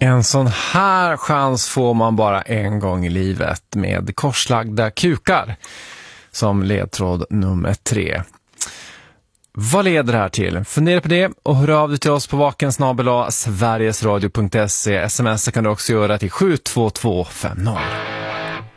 En sån här chans får man bara en gång i livet med korslagda kukar som ledtråd nummer 3. Vad leder det här till? Fundera på det och hör av dig till oss på vaken@sverigesradio.se. SMS kan du också göra till 72250.